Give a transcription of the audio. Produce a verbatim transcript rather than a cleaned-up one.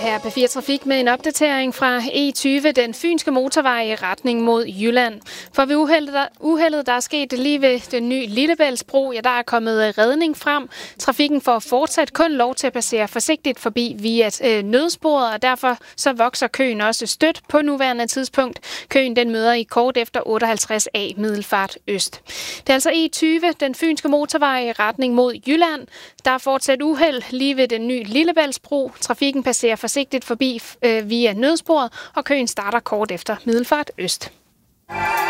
her P fire Trafik med en opdatering fra E tyve, den fynske motorvej i retning mod Jylland. For ved uheldet, der, uheldet, der er sket lige ved den nye Lillebæltsbro, ja, der er kommet redning frem. Trafikken får fortsat kun lov til at passere forsigtigt forbi via øh, nødsporet, og derfor så vokser køen også stødt på nuværende tidspunkt. Køen den møder i kort efter otteoghalvtreds A Middelfart Øst. Det er altså E tyve, den fynske motorvej i retning mod Jylland. Der er fortsat uheld lige ved den nye Lillebæltsbro. Trafikken passerer forsigtigt forbi øh, via nødsporet, og køen starter kort efter Middelfart Øst.